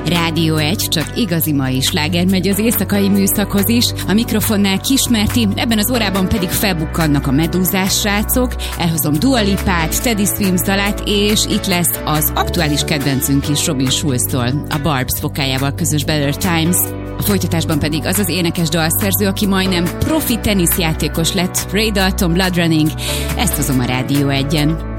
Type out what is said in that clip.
Rádió 1, csak igazi mai sláger megy az éjszakai műszakhoz is. A mikrofonnál Kismerti, ebben az órában pedig felbukkannak a medúzás srácok. Elhozom Dua Lipát, Teddy Swims dalát, és itt lesz az aktuális kedvencünk is Robin Schulztól, a Barbs fokájával közös Better Times. A folytatásban pedig az az énekes dalszerző, aki majdnem profi teniszjátékos lett, Ray Dalton, Blood Running. Ezt hozom a Rádió 1-en.